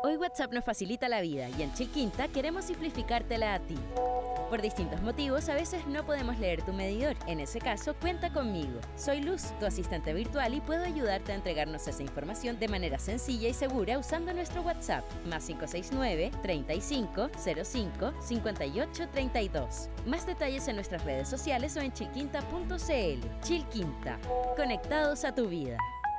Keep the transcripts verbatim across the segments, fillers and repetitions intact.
Hoy WhatsApp nos facilita la vida y en Chilquinta queremos simplificártela a ti. Por distintos motivos, a veces no podemos leer tu medidor. En ese caso, cuenta conmigo. Soy Luz, tu asistente virtual, y puedo ayudarte a entregarnos esa información de manera sencilla y segura usando nuestro WhatsApp, más cinco seis nueve, treinta y cinco, cero cinco, cincuenta y ocho, treinta y dos. Más detalles en nuestras redes sociales o en chilquinta punto c l. Chilquinta, conectados a tu vida.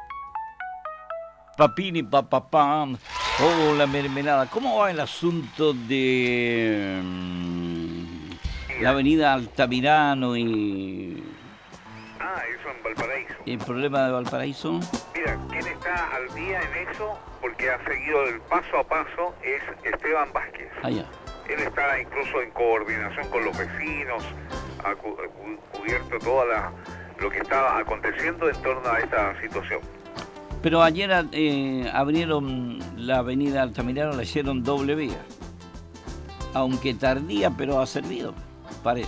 Papini, papapam. Hola, mermelada. ¿Cómo va el asunto de um, la avenida Altamirano y... Ah, eso en Valparaíso. ¿Y el problema de Valparaíso? Mira, quien está al día en eso, porque ha seguido el paso a paso, es Esteban Vázquez. Ah, ya. Él está incluso en coordinación con los vecinos, ha cu cu cubierto todo lo que estaba aconteciendo en torno a esta situación. Pero ayer eh, abrieron la avenida Altamirano, la hicieron doble vía. Aunque tardía, pero ha servido, parece.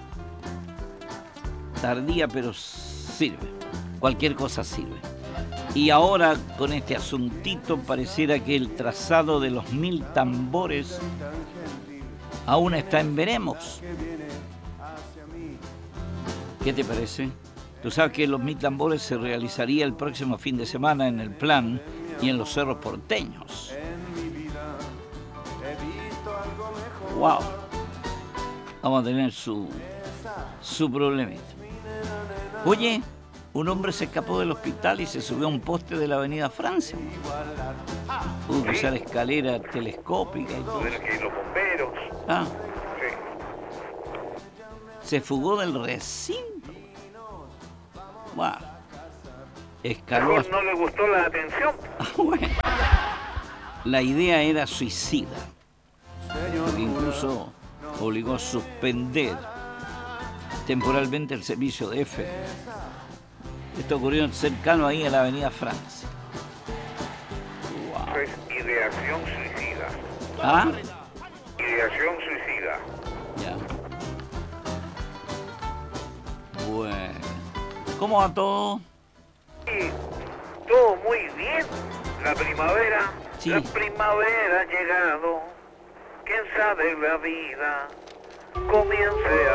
Tardía, pero sirve. Cualquier cosa sirve. Y ahora, con este asuntito, pareciera que el trazado de los mil tambores aún está en veremos. ¿Qué te parece? Tú sabes que los mil tambores se realizaría el próximo fin de semana en el Plan y en los cerros porteños. ¡Wow! Vamos a tener su, su problemita. Oye, un hombre se escapó del hospital y se subió a un poste de la avenida Francia. Pudo cruzar escalera telescópica y todo. Tuvieron que ir los bomberos. Ah. Sí. Se fugó del recinto. Wow. Escaló. Mejor no le gustó la atención. Ah, bueno. La idea era suicida. Porque incluso obligó a suspender temporalmente el servicio de F. Esto ocurrió cercano ahí a la avenida Francia. Wow. Es ideación suicida. ¿Ah? Ideación suicida. Ya. Bueno. ¿Cómo va todo? Sí, todo muy bien. La primavera, sí. La primavera ha llegado. ¿Quién sabe la vida? Comience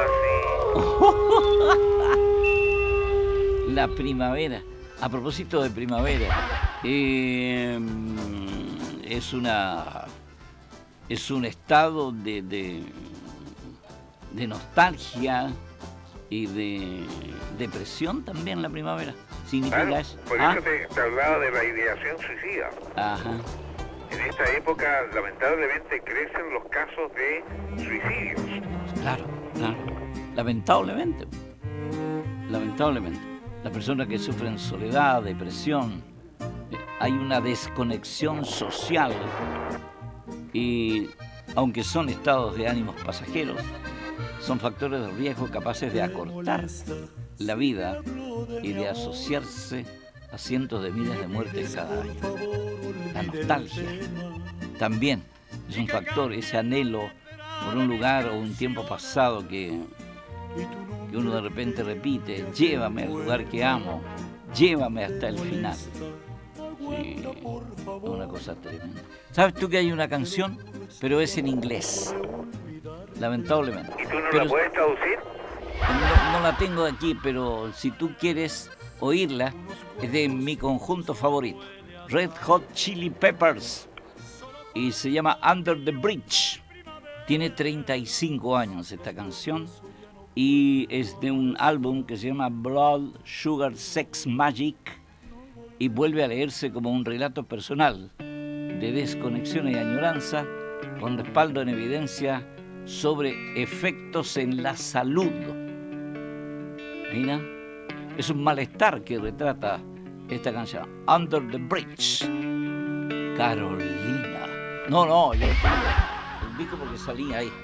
así. La primavera. A propósito de primavera, eh, es una es un estado de, de, de nostalgia y de depresión también la primavera. ¿Significa claro, eso? por ¿Ah? eso te, te hablaba de la ideación suicida. Ajá. En esta época, lamentablemente, crecen los casos de suicidios. Claro, claro. Lamentablemente. Lamentablemente. Las personas que sufren soledad, depresión, eh, hay una desconexión social y, aunque son estados de ánimos pasajeros, son factores de riesgo capaces de acortar la vida y de asociarse a cientos de miles de muertes cada año. La nostalgia también es un factor, ese anhelo por un lugar o un tiempo pasado que, que uno de repente repite: llévame al lugar que amo, llévame hasta el final. Sí, es una cosa tremenda. ¿Sabes tú que hay una canción, pero es en inglés? Lamentablemente. ¿Y tú no pero, la puedes traducir? No, no la tengo aquí, pero si tú quieres oírla, es de mi conjunto favorito, Red Hot Chili Peppers, y se llama Under the Bridge. Tiene treinta y cinco años esta canción y es de un álbum que se llama Blood, Sugar, Sex, Magic, y vuelve a leerse como un relato personal de desconexión y añoranza con respaldo en evidencia sobre efectos en la salud. Mira, es un malestar que retrata esta canción, Under the Bridge. Carolina. No, no, yo el disco porque salí ahí.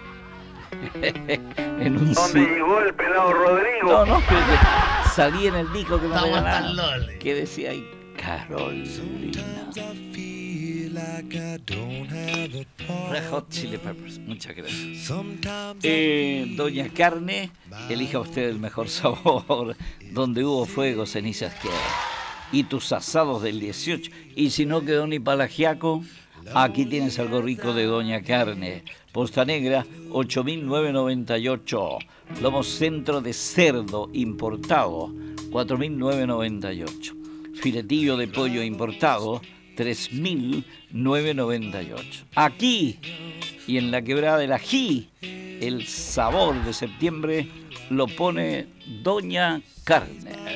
En un ¿Dónde llegó el pelado Rodrigo? No, no, pero que salí en el disco que me regalaron, que decía ahí, Carolina. Red Hot Chili Peppers, muchas gracias. Eh, Doña Carne, elija usted el mejor sabor. Donde hubo fuego, cenizas quedan. Y tus asados del dieciocho. Y si no quedó ni para el ajiaco, Aquí tienes algo rico de Doña Carne. Posta Negra, ocho mil novecientos noventa y ocho. Lomo centro de cerdo importado, cuatro mil novecientos noventa y ocho. Filetillo de pollo importado, tres mil novecientos noventa y ocho. Aquí y en la Quebrada del Ají, el sabor de septiembre lo pone Doña Carne.